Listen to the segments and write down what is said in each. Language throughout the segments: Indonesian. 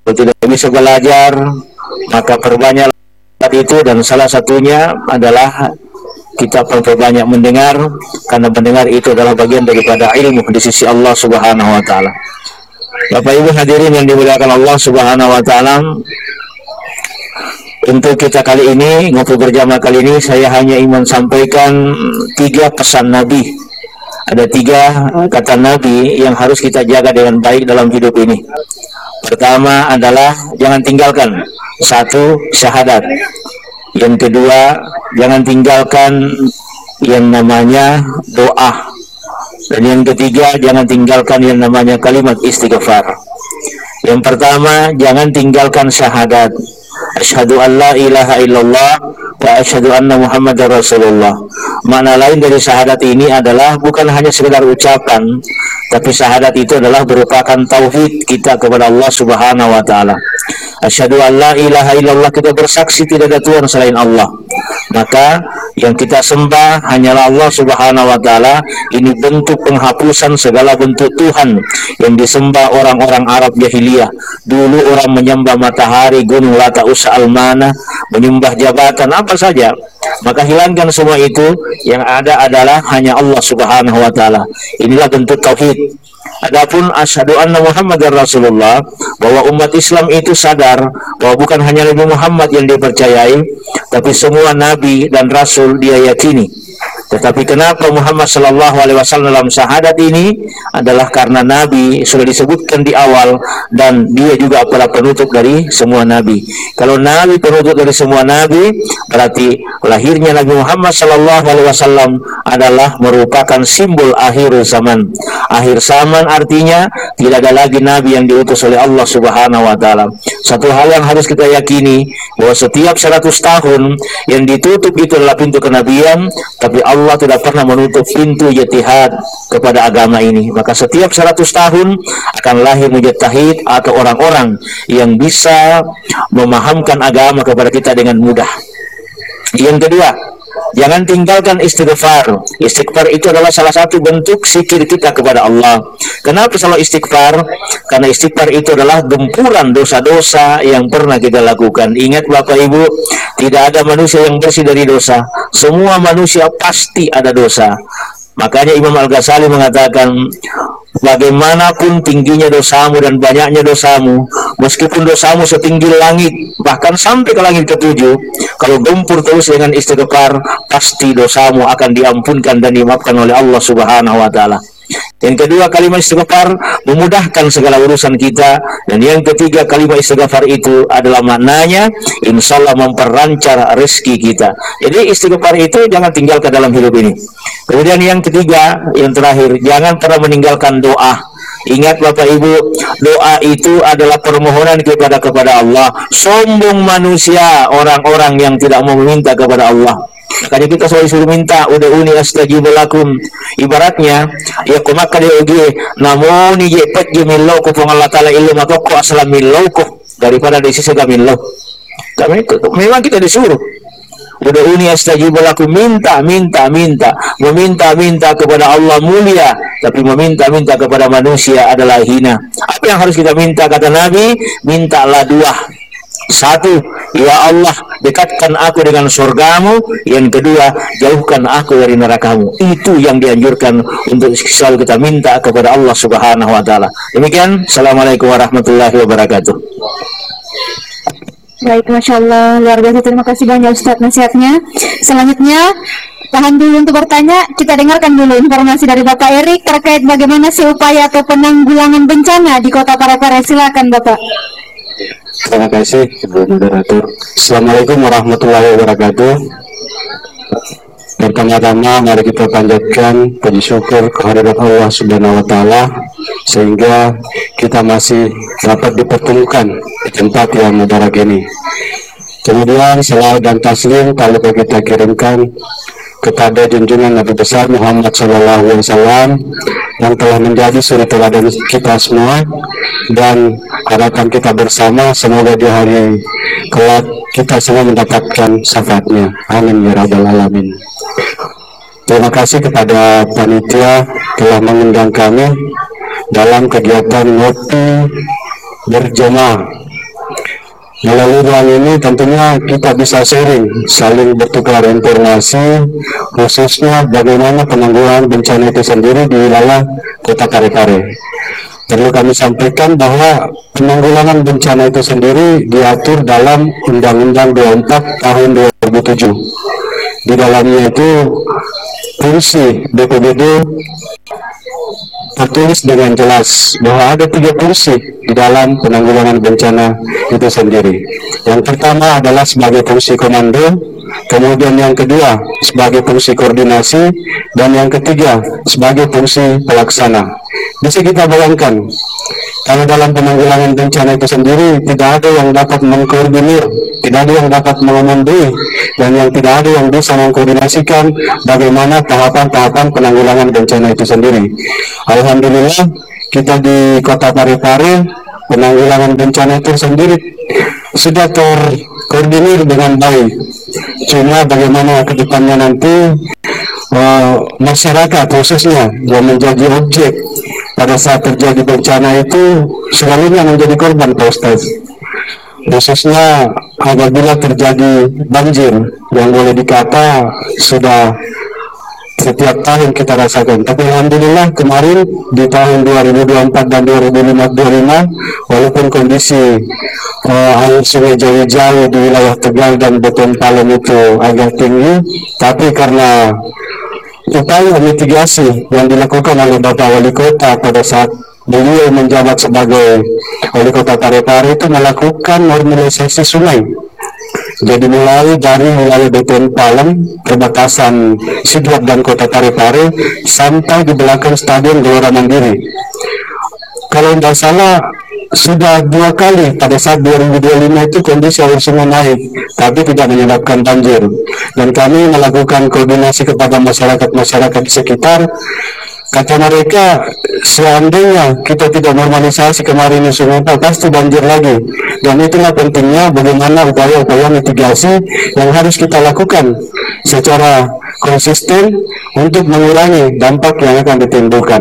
Kalau tidak bisa belajar, maka perbanyak itu, dan salah satunya adalah kita perbanyak mendengar, karena mendengar itu adalah bagian daripada ilmu di sisi Allah Subhanahu wa taala. Bapak Ibu hadirin yang dimuliakan Allah Subhanahu wa taala, untuk kita kali ini, ngopi berjamaah kali ini, saya hanya ingin sampaikan 3 pesan Nabi. Ada 3 kata Nabi yang harus kita jaga dengan baik dalam hidup ini. Pertama adalah jangan tinggalkan 1 syahadat. Yang kedua, jangan tinggalkan yang namanya doa. Dan yang ketiga, jangan tinggalkan yang namanya kalimat istighfar. Yang pertama, jangan tinggalkan syahadat. Asyhadu an la ilaha illallah wa asyhadu anna Muhammadar Rasulullah. Makna lain dari syahadat ini adalah bukan hanya sekedar ucapan, tapi syahadat itu adalah merupakan tauhid kita kepada Allah Subhanahu wa taala. Asyhadu an la ilaha illallah, kita bersaksi tidak ada Tuhan selain Allah. Maka yang kita sembah hanyalah Allah Subhanahu wa taala. Ini bentuk penghapusan segala bentuk Tuhan yang disembah orang-orang Arab jahiliyah. Dulu orang menyembah matahari, gunung, Lata, Usa, Almana, menyembah jabatan apa saja. Maka hilangkan semua itu, yang ada adalah hanya Allah Subhanahu wa taala. Inilah bentuk tauhid. Adapun asyhadu anna Muhammadar Rasulullah, bahwa umat Islam itu sadar bahwa bukan hanya Nabi Muhammad yang dipercayai, tapi semua nabi dan rasul dia yakini. Tetapi kenapa Muhammad sallallahu alaihi wasallam dalam syahadat ini adalah karena nabi sudah disebutkan di awal, dan dia juga adalah penutup dari semua nabi. Kalau nabi penutup dari semua nabi, berarti lahirnya Nabi Muhammad sallallahu alaihi wasallam adalah merupakan simbol akhir zaman. Akhir zaman artinya tidak ada lagi nabi yang diutus oleh Allah Subhanahu wa taala. Satu hal yang harus kita yakini, bahwa setiap 100 tahun yang ditutup itu adalah pintu kenabian, tapi Allah tidak pernah menutup pintu jihad kepada agama ini. Maka setiap 100 tahun akan lahir mujtahid atau orang-orang yang bisa memahamkan agama kepada kita dengan mudah. Yang kedua, jangan tinggalkan istighfar. Istighfar itu adalah salah satu bentuk zikir kita kepada Allah. Kenapa selalu istighfar? Karena istighfar itu adalah gempuran dosa-dosa yang pernah kita lakukan. Ingat Bapak Ibu, tidak ada manusia yang bersih dari dosa. Semua manusia pasti ada dosa. Makanya Imam Al-Ghazali mengatakan, bagaimanapun tingginya dosamu dan banyaknya dosamu, meskipun dosamu setinggi langit, bahkan sampai ke langit ke-7, kalau gempur terus dengan istighfar, pasti dosamu akan diampunkan dan dimaafkan oleh Allah Subhanahu wa taala. Yang kedua, kalimat istighfar memudahkan segala urusan kita. Dan yang ketiga, kalimat istighfar itu adalah maknanya insya Allah memperlancar rezeki kita. Jadi istighfar itu jangan tinggalkan dalam hidup ini. Kemudian yang ketiga, yang terakhir, jangan pernah meninggalkan doa. Ingat Bapak Ibu, doa itu adalah permohonan kepada Allah. Sombong manusia orang-orang yang tidak mau meminta kepada Allah. Makanya kita selalu suruh minta, ud'uni astajib lakum. Ibaratnya, ya kumaka dia ugi, namun ni jepet jemillau ku Allah taala ilmu matoko aslam millau daripada di sisi gamillau. Kami memang kita disuruh ud'uni astajib lakum, minta kepada Allah mulia, tapi meminta kepada manusia adalah hina. Apa yang harus kita minta? Kata Nabi, mintalah 2. 1, ya Allah, dekatkan aku dengan surgamu. Yang kedua, jauhkan aku dari nerakamu. Itu yang dianjurkan untuk selalu kita minta kepada Allah Subhanahu wa taala. Demikian, Assalamualaikum warahmatullahi wabarakatuh. Baik, Masya Allah, luar biasa. Terima kasih banyak Ustadz nasihatnya. Selanjutnya, tahan dulu untuk bertanya. Kita dengarkan dulu informasi dari Bapak Erik terkait bagaimana sih upaya atau penanggulangan bencana di Kota Parepare. Silakan Bapak. Terima kasih Ibu Moderator. Assalamualaikum warahmatullahi wabarakatuh. Pertama-tama mari kita panjatkan puji syukur kehadirat Allah Subhanahu wa taala sehingga kita masih dapat dipertemukan di tempat yang mubarak ini. Kemudian salawat dan taslim tak lupa kita kirimkan kepada junjungan Nabi besar Muhammad SAW yang telah menjadi suri teladan kita semua, dan harapan kita bersama semoga di hari kelak kita semua mendapatkan syafaatnya. Amin ya rabbal alamin. Terima kasih kepada panitia telah mengundang kami dalam kegiatan ngopi berjamaah Melalui ruang ini tentunya kita bisa sharing, saling bertukar informasi, khususnya bagaimana penanggulangan bencana itu sendiri di wilayah Kota Parepare. Perlu kami sampaikan bahwa penanggulangan bencana itu sendiri diatur dalam Undang-Undang 24 tahun 2007. Di dalamnya itu fungsi BPBD tertulis dengan jelas bahwa ada 3 fungsi di dalam penanggulangan bencana itu sendiri. Yang pertama adalah sebagai fungsi komando, kemudian yang kedua sebagai fungsi koordinasi, dan yang ketiga sebagai fungsi pelaksana. Bisa kita bayangkan, kalau dalam penanggulangan bencana itu sendiri tidak ada yang dapat mengkoordinir, tidak ada yang dapat mengemandui, dan yang tidak ada yang bisa mengkoordinasikan bagaimana tahapan-tahapan penanggulangan bencana itu sendiri. Alhamdulillah kita di Kota Parepare penanggulangan bencana itu sendiri sudah terkoordinir dengan baik. Cuma bagaimana ke depannya nanti masyarakat khususnya yang menjadi objek pada saat terjadi bencana itu selalunya menjadi korban, Pak Ustaz. Khususnya apabila terjadi banjir yang boleh dikata sudah setiap tahun kita rasakan. Tapi alhamdulillah kemarin di tahun 2024 dan 2025 walaupun kondisi air sungai Jawi-Jawi di wilayah Tegal dan Beton Palem itu agak tinggi, tapi karena upaya mitigasi yang dilakukan oleh Bapak Wali Kota pada saat beliau menjabat sebagai Wali Kota Parepare itu melakukan normalisasi sungai. Jadi mulai dari wilayah Beton Palem, perbatasan Sidrap dan Kota Parepare sampai di belakang Stadion Gelora Mandiri. Kalau tidak salah sudah 2 kali pada saat 2025 itu kondisi air sungai naik, tapi tidak menyebabkan banjir. Dan kami melakukan koordinasi kepada masyarakat sekitar. Kata mereka, seandainya kita tidak normalisasi kemarin sungai pasti banjir lagi. Dan itulah pentingnya bagaimana upaya-upaya mitigasi yang harus kita lakukan secara konsisten untuk mengurangi dampak yang akan ditimbulkan.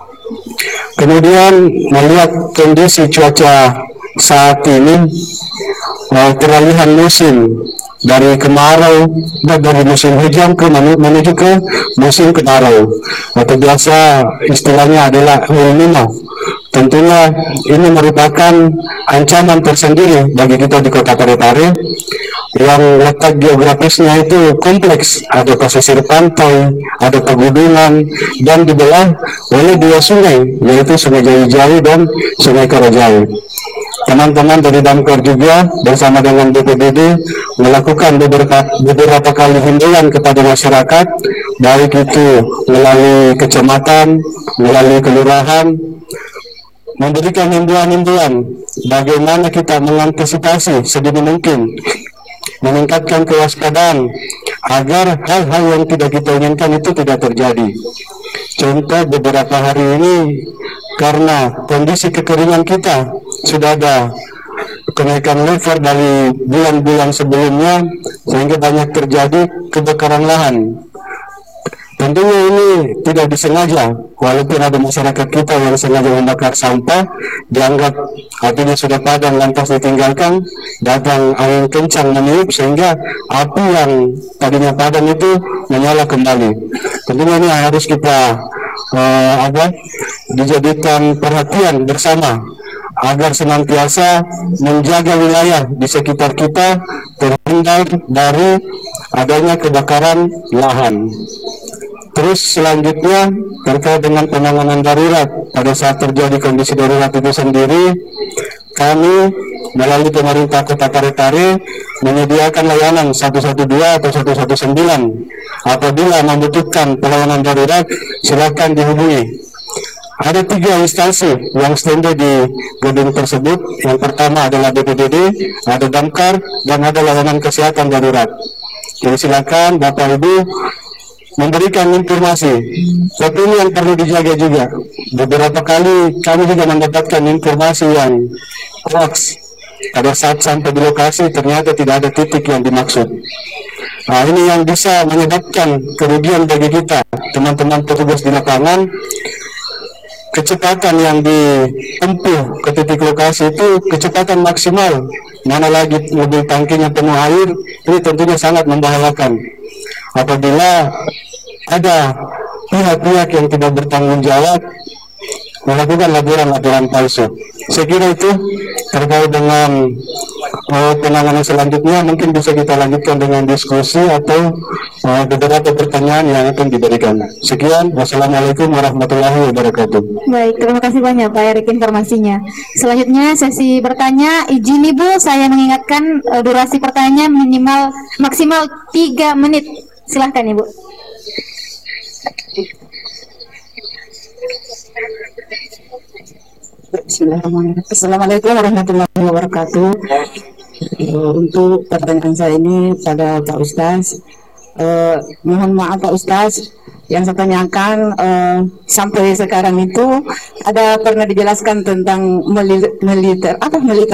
Kemudian melihat kondisi cuaca saat ini, peralihan musim dari kemarau, dari musim hujan menuju ke musim kemarau, atau biasa istilahnya adalah El Nino. Tentunya ini merupakan ancaman tersendiri bagi kita di Kota Parepare yang letak geografisnya itu kompleks, ada pesisir pantai, ada pegunungan, dan dibelah oleh 2 sungai, yaitu Sungai Jawi-Jawi dan Sungai Karajawi. Teman-teman dari Damkar juga bersama dengan BPBD melakukan beberapa kali himbauan kepada masyarakat, baik itu melalui kecamatan, melalui kelurahan, memberikan himbauan-himbauan bagaimana kita mengantisipasi sedini mungkin, meningkatkan kewaspadaan agar hal-hal yang tidak kita inginkan itu tidak terjadi. Contoh beberapa hari ini karena kondisi kekeringan kita sudah ada kenaikan level dari bulan-bulan sebelumnya sehingga banyak terjadi kebakaran lahan. Tentunya ini tidak disengaja, walaupun ada masyarakat kita yang sengaja membakar sampah, dianggap apinya sudah padam lantas ditinggalkan, datang angin kencang meniup sehingga api yang tadinya padam itu menyala kembali. Tentunya ini harus kita dijadikan perhatian bersama agar senantiasa menjaga wilayah di sekitar kita terhindar dari adanya kebakaran lahan. Terus selanjutnya terkait dengan penanganan darurat pada saat terjadi kondisi darurat itu sendiri, kami melalui pemerintah Kota Parepare menyediakan layanan 112 atau 119. Apabila membutuhkan pelayanan darurat, silakan dihubungi. Ada 3 instansi yang standby di gedung tersebut. Yang pertama adalah BPBD, ada Damkar, dan ada layanan kesehatan darurat. Jadi silakan Bapak Ibu memberikan informasi. Tapi ini yang perlu dijaga juga. Beberapa kali kami juga mendapatkan informasi yang hoax. Pada saat sampai di lokasi ternyata tidak ada titik yang dimaksud. Nah, ini yang bisa menyebabkan kerugian bagi kita, teman-teman petugas di lapangan. kecepatan yang ditempuh ke titik lokasi itu kecepatan maksimal, mana lagi mobil tangkinya penuh air, ini tentunya sangat membahayakan. Apabila ada pihak-pihak yang tidak bertanggung jawab melakukan laporan-laporan palsu. Saya kira itu terkait dengan penanganan selanjutnya, mungkin bisa kita lanjutkan dengan diskusi atau beberapa pertanyaan yang akan diberikan. Sekian, wassalamualaikum warahmatullahi wabarakatuh. Baik, terima kasih banyak Pak Erik informasinya. Selanjutnya sesi bertanya, izin Ibu saya mengingatkan durasi pertanyaan maksimal 3 menit. Silahkan Ibu. Bismillahirrahmanirrahim. Assalamualaikum warahmatullahi wabarakatuh. Untuk pertanyaan saya ini pada Pak Ustaz, mohon maaf Pak Ustaz, yang saya tanyakan sampai sekarang itu ada pernah dijelaskan tentang militer